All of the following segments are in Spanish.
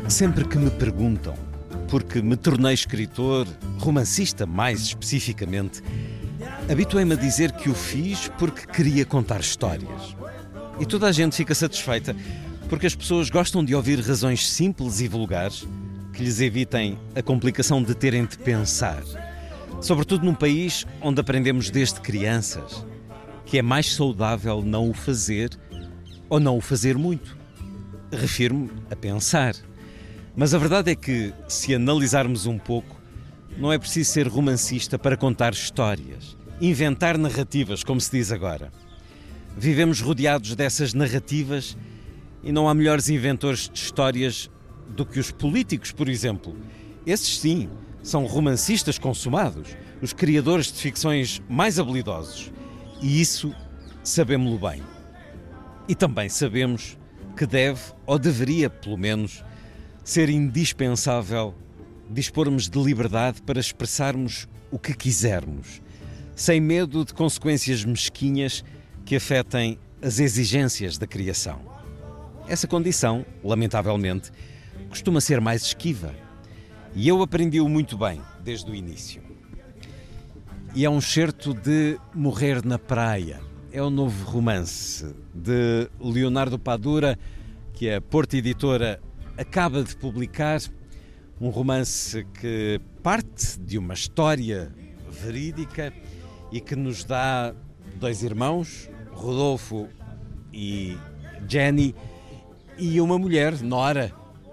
Sempre que me perguntam por que me tornei escritor, romancista mais especificamente, habituei-me a dizer que o fiz porque queria contar histórias. E toda a gente fica satisfeita porque as pessoas gostam de ouvir razões simples e vulgares que lhes evitem a complicação de terem de pensar. Sobretudo num país onde aprendemos desde crianças que é mais saudável não o fazer ou não o fazer muito. Refiro-me a pensar. Mas a verdade é que, se analisarmos um pouco, não é preciso ser romancista para contar histórias, inventar narrativas, como se diz agora. Vivemos rodeados dessas narrativas e não há melhores inventores de histórias do que os políticos, por exemplo. Esses sim, são romancistas consumados, os criadores de ficções mais habilidosos. E isso sabemos-lo bem. E também sabemos que deve, ou deveria, pelo menos, ser indispensável dispormos de liberdade para expressarmos o que quisermos, sem medo de consequências mesquinhas que afetem as exigências da criação. Essa condição, lamentavelmente, costuma ser mais esquiva. E eu aprendi-o muito bem, desde o início. E é um excerto de Morrer na Praia. É o novo romance de Leonardo Padura, que a Porta Editora acaba de publicar. Um romance que parte de uma história verídica e que nos dá dois irmãos, Rodolfo e Jenny, e uma mulher, Nora,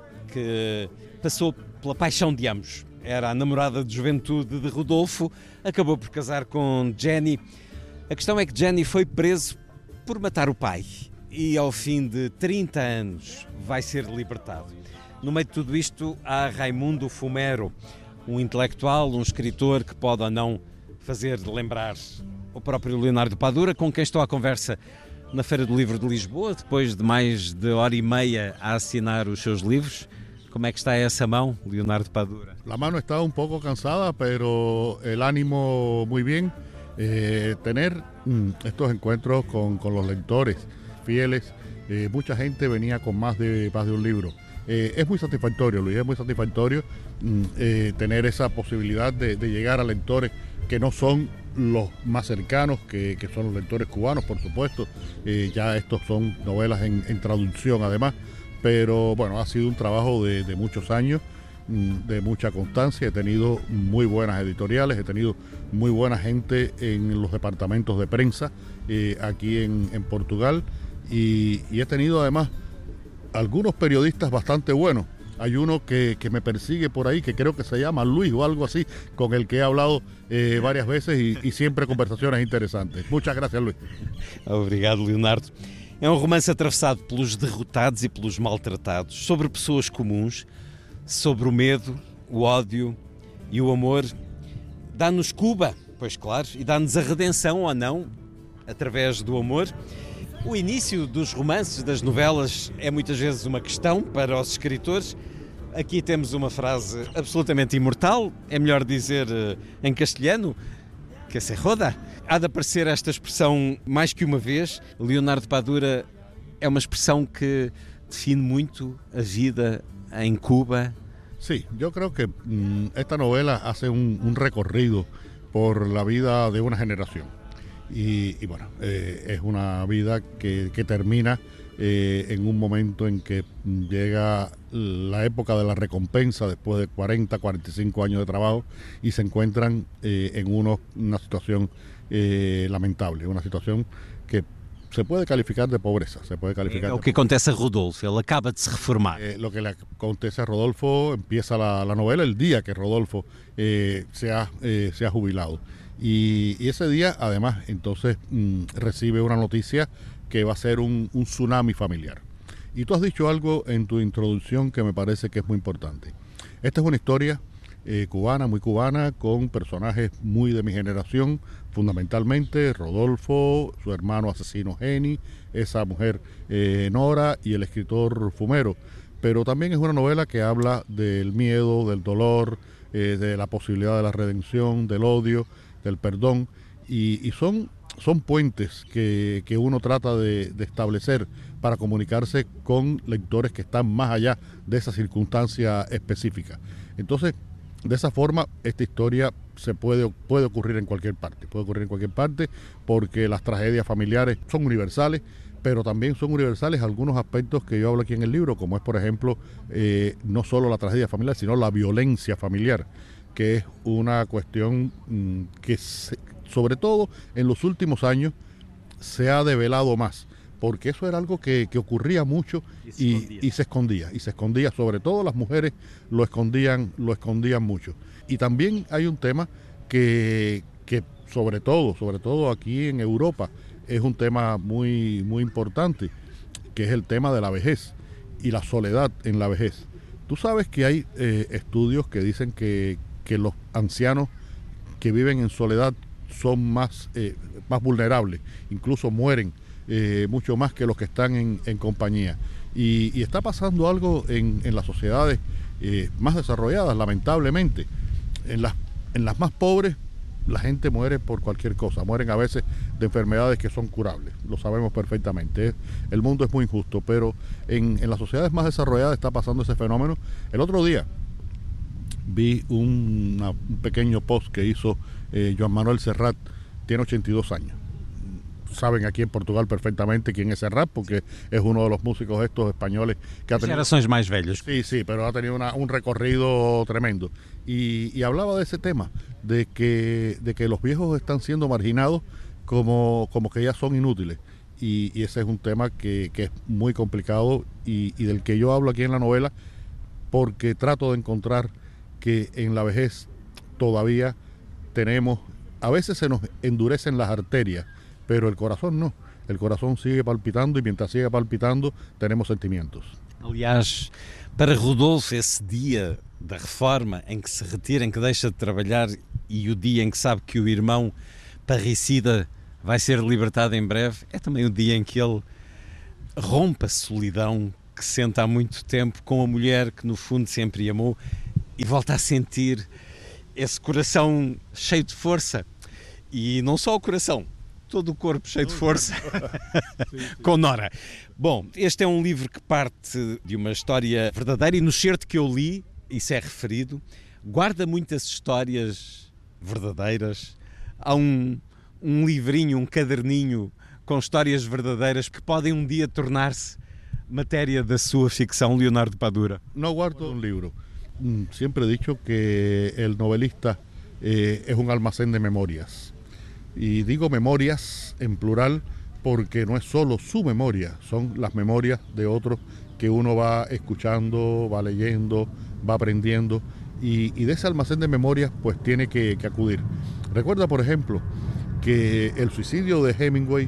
que passou pela paixão de ambos. Era a namorada de juventude de Rodolfo, acabou por casar com Jenny. A questão é que Jenny foi preso por matar o pai e ao fim de 30 anos vai ser libertado. No meio de tudo isto há Raimundo Fumero, um intelectual, um escritor que pode ou não fazer lembrar o próprio Leonardo Padura, com quem estou à conversa na Feira do Livro de Lisboa, depois de mais de hora e meia a assinar os seus livros. Como é que está essa mão, Leonardo Padura? La mano está un poco cansada, pero el ánimo muy bien. Tener estos encuentros con los lectores fieles, mucha gente venía con más de un libro. Es muy satisfactorio, Luis, es muy satisfactorio tener esa posibilidad de llegar a lectores que no son los más cercanos, que son los lectores cubanos, por supuesto. Ya estos son novelas en traducción además, pero bueno, ha sido un trabajo de muchos años, de mucha constancia. He tenido muy buenas editoriales, he tenido muy buena gente en los departamentos de prensa aquí en Portugal y he tenido además algunos periodistas bastante buenos. Hay uno que me persigue por ahí, que creo que se llama Luis o algo así, con el que he hablado varias veces y siempre conversaciones interesantes. Muchas gracias, Luis. Obrigado, Leonardo. É um romance atravessado pelos derrotados e pelos maltratados, sobre pessoas comuns, sobre o medo, o ódio e o amor. Dá-nos Cuba, pois claro, e dá-nos a redenção ou não, através do amor. O início dos romances, das novelas, é muitas vezes uma questão para os escritores. Aqui temos uma frase absolutamente imortal, é melhor dizer em castelhano, que se roda. Há de aparecer esta expressão mais que uma vez. Leonardo Padura é uma expressão que define muito a vida en Cuba. Sí, yo creo que esta novela hace un recorrido por la vida de una generación. Y bueno, es una vida que termina en un momento en que llega la época de la recompensa después de 40, 45 años de trabajo y se encuentran en una situación lamentable, una situación que se puede calificar de pobreza. Se puede calificar o que acontece a Rodolfo, ele acaba de se reformar. Lo que le acontece a Rodolfo, empieza la novela el día que Rodolfo se ha jubilado. Y ese día, además, entonces recibe una noticia que va a ser un tsunami familiar. Y tú has dicho algo en tu introducción que me parece que es muy importante. Esta es una historia cubana, muy cubana, con personajes muy de mi generación, fundamentalmente Rodolfo, su hermano asesino Jenny, esa mujer Nora y el escritor Fumero. Pero también es una novela que habla del miedo, del dolor, de la posibilidad de la redención, del odio, del perdón, y son puentes que uno trata de establecer para comunicarse con lectores que están más allá de esa circunstancia específica. Entonces, de esa forma, esta historia puede ocurrir en cualquier parte, porque las tragedias familiares son universales, pero también son universales algunos aspectos que yo hablo aquí en el libro, como es, por ejemplo, no solo la tragedia familiar, sino la violencia familiar, que es una cuestión que sobre todo en los últimos años se ha develado más, porque eso era algo que ocurría mucho y se escondía, sobre todo las mujeres lo escondían mucho. Y también hay un tema que sobre todo aquí en Europa, es un tema muy, muy importante, que es el tema de la vejez y la soledad en la vejez. Tú sabes que hay estudios que dicen que los ancianos que viven en soledad son más vulnerables, incluso mueren mucho más que los que están en compañía. Y está pasando algo en las sociedades más desarrolladas, lamentablemente. En las más pobres, la gente muere por cualquier cosa, mueren a veces de enfermedades que son curables, lo sabemos perfectamente. El mundo es muy injusto, pero en las sociedades más desarrolladas está pasando ese fenómeno. El otro día vi un pequeño post que hizo Joan Manuel Serrat, tiene 82 años. Saben aquí en Portugal perfectamente quién es Serrat, porque es uno de los músicos estos españoles que ha tenido... Generações más velhas. Sí, pero ha tenido un recorrido tremendo. Y hablaba de ese tema, de que los viejos están siendo marginados como que ya son inútiles. Y ese es un tema que es muy complicado y del que yo hablo aquí en la novela, porque trato de encontrar que en la vejez todavía tenemos, a veces se nos endurecen las arterias, pero el corazón no. El corazón sigue palpitando y mientras sigue palpitando tenemos sentimientos. Aliás, para Rodolfo, esse dia da reforma em que se retira, em que deixa de trabalhar e o dia em que sabe que o irmão parricida vai ser libertado em breve, é também o dia em que ele rompe a solidão que sente há muito tempo com a mulher que no fundo sempre amou e volta a sentir esse coração cheio de força. E não só o coração, todo o corpo cheio de força, com Nora. Bom, este é um livro que parte de uma história verdadeira e no certo que eu li, isso é referido, guarda muitas histórias verdadeiras. Há um livrinho, um caderninho com histórias verdadeiras que podem um dia tornar-se matéria da sua ficção, Leonardo Padura. No guardo un libro. Siempre he dicho que el novelista es un almacén de memorias. Y digo memorias en plural porque no es solo su memoria, son las memorias de otros que uno va escuchando, va leyendo, va aprendiendo y de ese almacén de memorias pues tiene que acudir. Recuerda, por ejemplo, que el suicidio de Hemingway,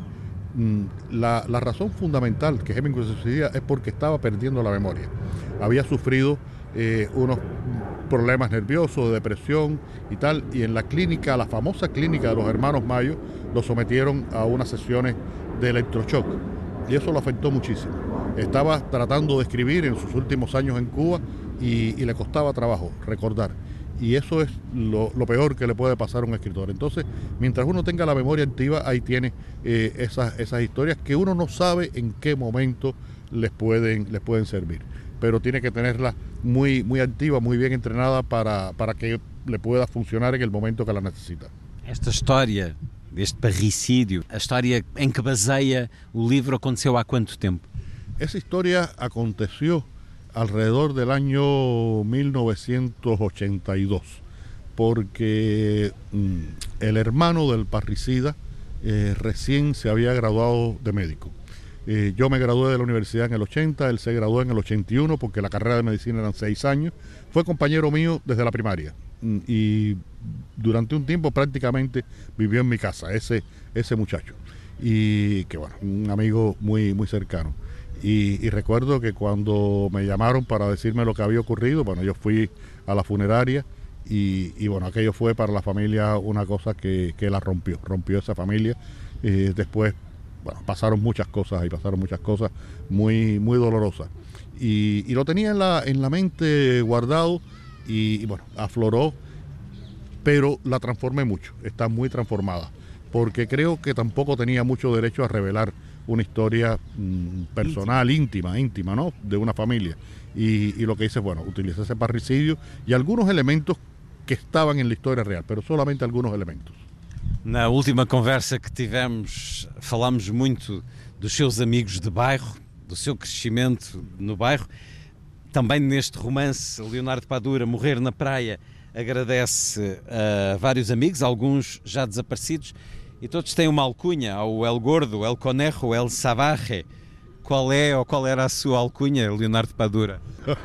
la razón fundamental que Hemingway se suicida es porque estaba perdiendo la memoria. Había sufrido unos problemas nerviosos, de depresión y tal, y en la clínica, la famosa clínica de los hermanos Mayo, lo sometieron a unas sesiones de electroshock y eso lo afectó muchísimo. Estaba tratando de escribir en sus últimos años en Cuba y le costaba trabajo recordar. Y eso es lo peor que le puede pasar a un escritor. Entonces, mientras uno tenga la memoria activa, ahí tiene esas historias que uno no sabe en qué momento les pueden servir. Pero tiene que tenerla muy, muy activa, muy bien entrenada para que le pueda funcionar en el momento que la necesita. Esta história deste parricídio, a história em que baseia o livro, aconteceu há quanto tempo? Esa historia aconteció alrededor del año 1982, porque el hermano del parricida recién se había graduado de médico. Yo me gradué de la universidad en el 80, él se graduó en el 81 porque la carrera de medicina eran 6 años. Fue compañero mío desde la primaria y durante un tiempo prácticamente vivió en mi casa, ese muchacho. Y que bueno, un amigo muy, muy cercano. Y recuerdo que cuando me llamaron para decirme lo que había ocurrido, bueno, yo fui a la funeraria y bueno, aquello fue para la familia una cosa que la rompió esa familia. Después, bueno, pasaron muchas cosas muy, muy dolorosas. Y lo tenía en la mente guardado y bueno, afloró, pero la transformé mucho, está muy transformada, porque creo que tampoco tenía mucho derecho a revelar una historia personal, íntima, ¿no? De una familia. Y lo que hice es, bueno, utilicé ese parricidio y algunos elementos que estavam na história real, mas solamente alguns elementos. Na última conversa que tivemos, falámos muito dos seus amigos de bairro, do seu crescimento no bairro. Também neste romance, Leonardo Padura, Morrer na Praia, agradece a vários amigos, alguns já desaparecidos, e todos têm uma alcunha, ao El Gordo, El Conejo, El Salvaje. Qual é ou qual era a sua alcunha, Leonardo Padura?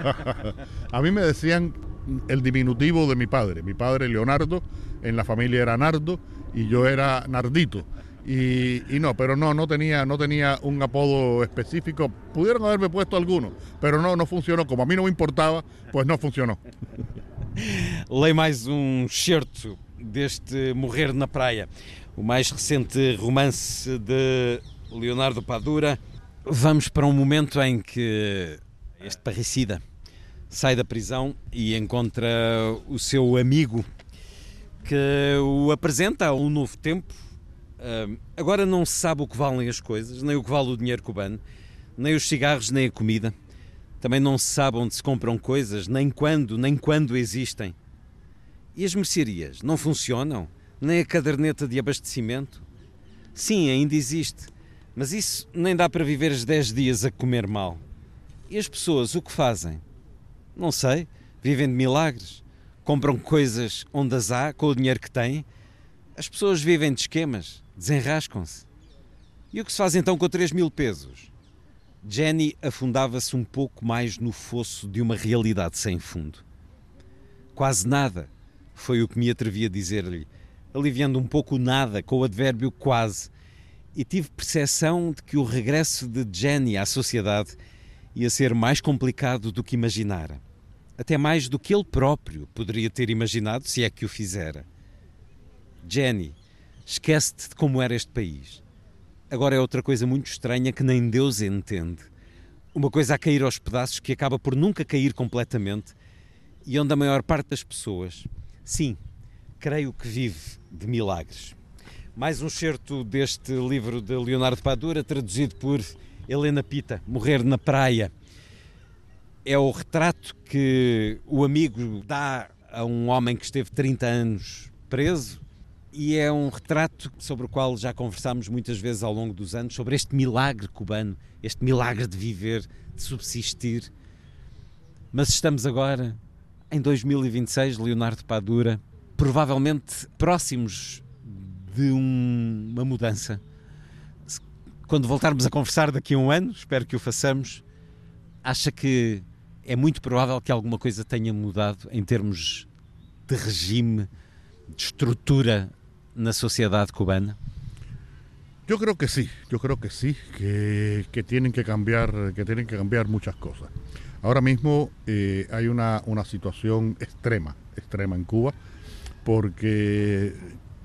A mí me decían el diminutivo de mi padre Leonardo, en la familia era Nardo y yo era Nardito. Pero no tenía un apodo específico. Pudieron haberme puesto alguno, pero no funcionó. Como a mí no me importaba, pues no funcionou. Leio mais um excerto deste Morrer na Praia, o mais recente romance de Leonardo Padura. Vamos para um momento em que este parricida sai da prisão e encontra o seu amigo que o apresenta a um novo tempo. Agora não se sabe o que valem as coisas, nem o que vale o dinheiro cubano, nem os cigarros, nem a comida. Também não se sabe onde se compram coisas, nem quando existem. E as mercearias não funcionam? Nem a caderneta de abastecimento? Sim, ainda existe, mas isso nem dá para viver os 10 dias a comer mal. E as pessoas o que fazem? Não sei, vivem de milagres, compram coisas onde as há, com o dinheiro que têm. As pessoas vivem de esquemas, desenrascam-se. E o que se faz então com 3.000 pesos? Jenny afundava-se um pouco mais no fosso de uma realidade sem fundo. Quase nada, foi o que me atrevi a dizer-lhe, aliviando um pouco o nada com o advérbio quase, e tive percepção de que o regresso de Jenny à sociedade ia ser mais complicado do que imaginara. Até mais do que ele próprio poderia ter imaginado, se é que o fizera. Jenny, esquece-te de como era este país. Agora é outra coisa muito estranha que nem Deus entende. Uma coisa a cair aos pedaços que acaba por nunca cair completamente e onde a maior parte das pessoas, sim, creio que vive de milagres. Mais um excerto deste livro de Leonardo Padura, traduzido por Helena Pita, Morrer na Praia. É o retrato que o amigo dá a um homem que esteve 30 anos preso e é um retrato sobre o qual já conversámos muitas vezes ao longo dos anos, sobre este milagre cubano, este milagre de viver, de subsistir. Mas estamos agora, em 2026, Leonardo Padura, provavelmente próximos de uma mudança. Quando voltarmos a conversar daqui a um ano, espero que o façamos, acha que é muito provável que alguma coisa tenha mudado em termos de regime, de estrutura na sociedade cubana? Yo creo que sí, que tienen que cambiar muchas cosas. Ahora mismo hay una situación extrema en Cuba, porque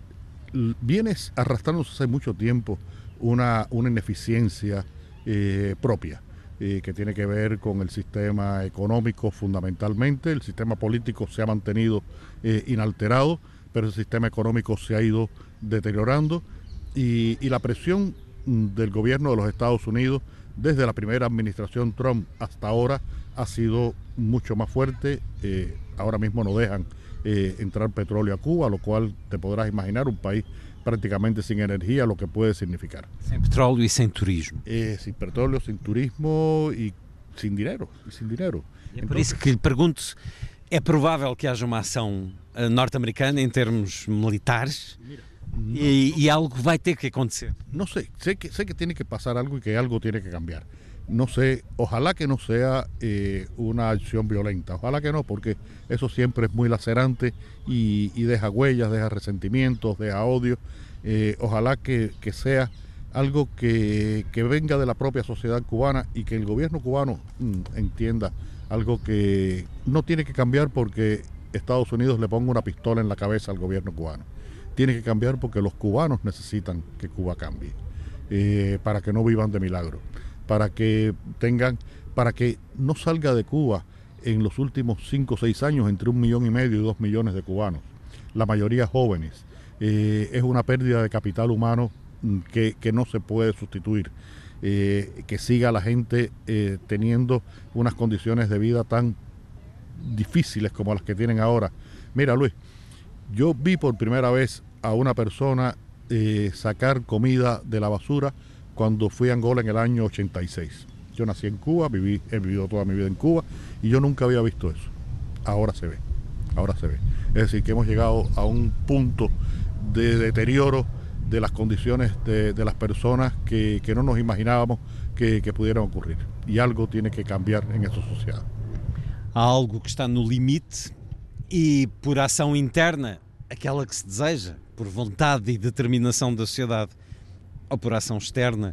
vienes arrastrándose hace mucho tiempo una ineficiencia propia, que tiene que ver con el sistema económico fundamentalmente. El sistema político se ha mantenido inalterado, pero el sistema económico se ha ido deteriorando y la presión del gobierno de los Estados Unidos desde la primera administración Trump hasta ahora ha sido mucho más fuerte. Ahora mismo no dejan entrar petróleo a Cuba, lo cual te podrás imaginar un país prácticamente sin energía, lo que puede significar. Sem petróleo e sem turismo. Sin petróleo, sin turismo e sin dinheiro. É por isso que lhe pergunto, é provável que haja uma ação norte-americana em termos militares? E algo vai ter que acontecer. No sé que tiene que pasar algo y que algo tiene que cambiar. No sé, ojalá que no sea una acción violenta, ojalá que no, porque eso siempre es muy lacerante y deja huellas, deja resentimientos, deja odio. Ojalá que sea algo que venga de la propia sociedad cubana y que el gobierno cubano entienda algo que no tiene que cambiar porque Estados Unidos le ponga una pistola en la cabeza al gobierno cubano. Tiene que cambiar porque los cubanos necesitan que Cuba cambie, para que no vivan de milagro, para que no salga de Cuba en los últimos 5 o 6 años entre 1,5 millones y 2 millones de cubanos, la mayoría jóvenes. Es una pérdida de capital humano que no se puede sustituir. que siga la gente teniendo unas condiciones de vida tan difíciles como las que tienen ahora. Mira, Luis, yo vi por primera vez a una persona sacar comida de la basura cuando fui a Angola en el año 86. Yo nací en Cuba, he vivido toda mi vida en Cuba y yo nunca había visto eso. Ahora se ve. Es decir, que hemos llegado a un punto de deterioro de las condiciones de las personas que no nos imaginábamos que pudieran ocurrir. E algo tiene que cambiar en essa sociedade. Há algo que está no limite e, por ação interna, aquela que se deseja, por vontade e determinação da sociedade, ou por ação externa,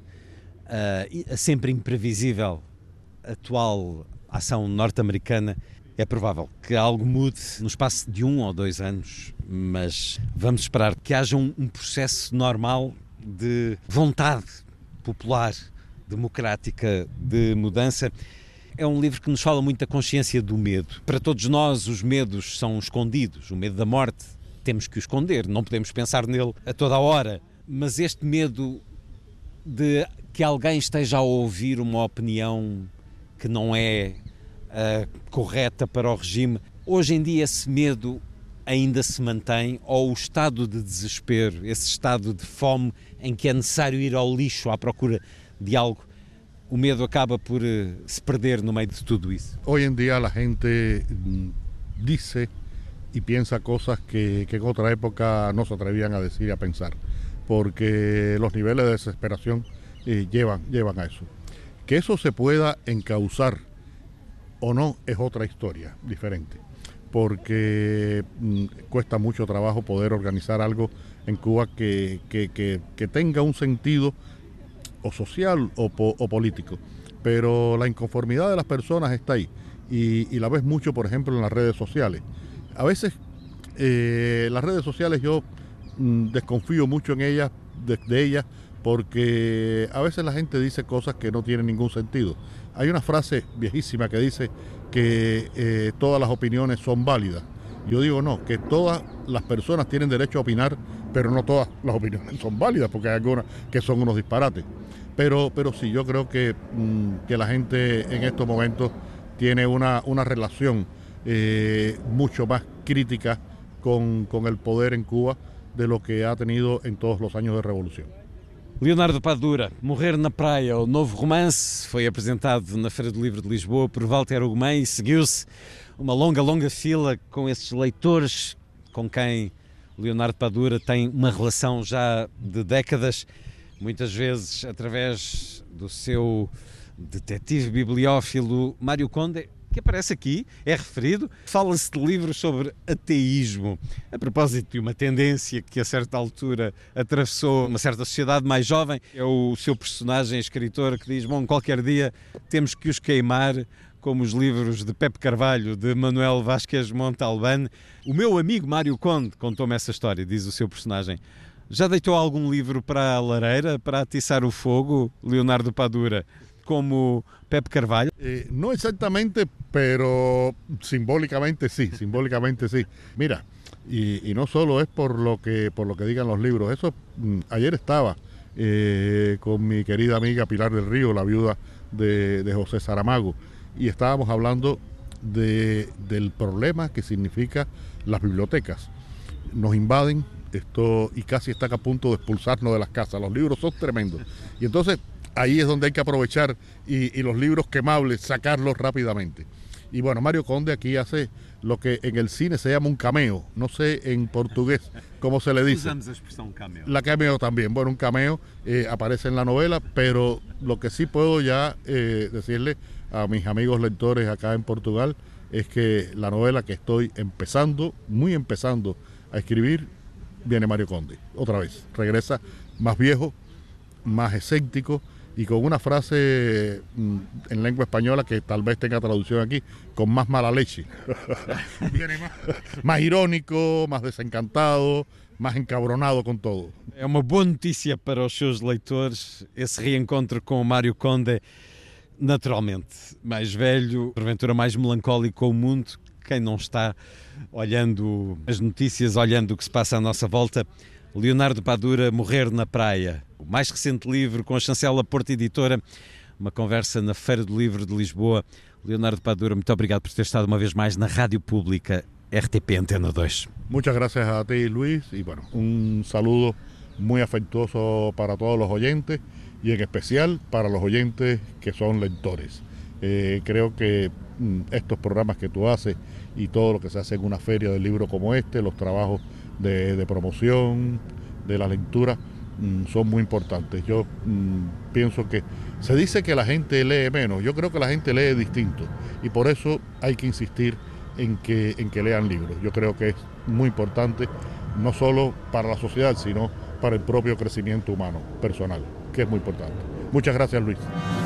a sempre imprevisível atual ação norte-americana, é provável que algo mude no espaço de 1 ou 2 anos, mas vamos esperar que haja um processo normal de vontade popular, democrática, de mudança. É um livro que nos fala muito da consciência do medo. Para todos nós, os medos são escondidos. O medo da morte, temos que o esconder, não podemos pensar nele a toda a hora. Mas este medo de que alguém esteja a ouvir uma opinião que não é correta para o regime, hoje em dia esse medo ainda se mantém, ou o estado de desespero, esse estado de fome em que é necessário ir ao lixo à procura de algo, o medo acaba por se perder no meio de tudo isso? Hoy en día la gente dice y piensa cosas que en otra época no se atrevían a decir y a pensar, porque los niveles de desesperación llevan a eso. Que eso se pueda encauzar o no es otra historia diferente, porque cuesta mucho trabajo poder organizar algo en Cuba que tenga un sentido o social o político, pero la inconformidad de las personas está ahí y la ves mucho, por ejemplo, en las redes sociales. A veces las redes sociales yo desconfío mucho de ellas, porque a veces la gente dice cosas que no tienen ningún sentido. Hay una frase viejísima que dice que todas las opiniones son válidas. Yo digo no, que todas las personas tienen derecho a opinar, pero no todas las opiniones son válidas, porque hay algunas que son unos disparates. Pero sí, yo creo que la gente en estos momentos tiene una relación mucho más crítica con el poder en Cuba de lo que ha tenido en todos los años de revolución. Leonardo Padura, Morrer na Praia, o novo romance, foi apresentado na Feira do Livro de Lisboa por Walter Ugumem e seguiu-se uma longa fila com esses leitores com quem Leonardo Padura tem uma relação já de décadas, muitas vezes através do seu detetive bibliófilo Mário Conde, que aparece aqui, é referido. Fala-se de livros sobre ateísmo, a propósito de uma tendência que a certa altura atravessou uma certa sociedade mais jovem. É o seu personagem escritor que diz, bom, qualquer dia temos que os queimar, como os livros de Pepe Carvalho, de Manuel Vázquez Montalbán. O meu amigo Mário Conde contou-me essa história, diz o seu personagem. Já deitou algum livro para a lareira, para atiçar o fogo, Leonardo Padura, como Pepe Carvalho? No exactamente, pero simbólicamente sí. Mira, y no solo es por lo que digan los libros. Eso, ayer estaba con mi querida amiga Pilar del Río, la viuda de José Saramago, y estábamos hablando del problema que significa las bibliotecas. Nos invaden esto y casi están a punto de expulsarnos de las casas. Los libros son tremendos. Y entonces ahí es donde hay que aprovechar y los libros quemables, sacarlos rápidamente. Y bueno, Mario Conde aquí hace lo que en el cine se llama un cameo. No sé en portugués cómo se le dice. Usamos la expresión cameo. La cameo también. Bueno, un cameo aparece en la novela, pero lo que sí puedo ya decirle a mis amigos lectores acá en Portugal es que la novela que estoy muy empezando a escribir, viene Mario Conde. Otra vez, regresa más viejo, más escéptico, y con una frase en lengua española que tal vez tenga traducción aquí, con más mala leche. Viene más irónico, más desencantado, más encabronado com todo. É uma boa notícia para os seus leitores esse reencontro com o Mário Conde, naturalmente mais velho, porventura mais melancólico com o mundo. Quem não está olhando as notícias, olhando o que se passa à nossa volta, Leonardo Padura, Morrer na Praia. O mais recente livro com a chancela Porta Editora, uma conversa na Feira do Livro de Lisboa. Leonardo Padura, muito obrigado por ter estado uma vez mais na Rádio Pública RTP Antena 2. Muchas gracias a ti, Luis, y bueno, un saludo muy afectuoso para todos los oyentes y en especial para los oyentes que son lectores. Creo que estos programas que tú haces y todo lo que se hace en una feria del libro como este, los trabajos de promoción, de la lectura, son muy importantes. Yo pienso que se dice que la gente lee menos, yo creo que la gente lee distinto y por eso hay que insistir en que lean libros. Yo creo que es muy importante, no solo para la sociedad, sino para el propio crecimiento humano, personal, que es muy importante. Muchas gracias, Luis.